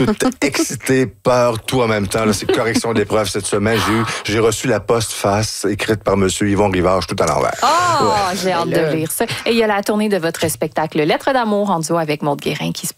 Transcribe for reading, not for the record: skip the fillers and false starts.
tout excité, peur, tout en même temps. Là, c'est correction d'épreuve cette semaine. J'ai reçu la postface écrite par M. Yvon Rivard, tout à l'envers. J'ai hâte de lire ça. Et il y a la tournée de votre spectacle Lettres d'amour en duo avec Maude Guérin qui se